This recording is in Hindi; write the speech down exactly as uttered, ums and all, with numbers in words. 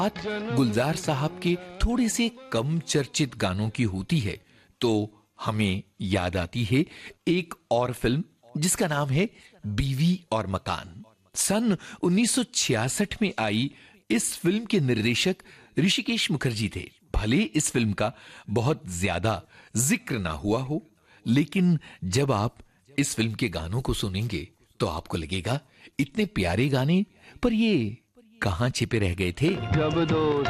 बात गुलजार साहब के थोड़े से कम चर्चित गानों की होती है तो हमें याद आती है एक और फिल्म जिसका नाम है बीवी और मकान। सन उन्नीस सौ छियासठ में आई इस फिल्म के निर्देशक ऋषिकेश मुखर्जी थे। भले इस फिल्म का बहुत ज्यादा जिक्र ना हुआ हो, लेकिन जब आप इस फिल्म के गानों को सुनेंगे तो आपको लगेगा इतने प्यारे गाने पर ये कहां छिपे रह गए थे। जब दो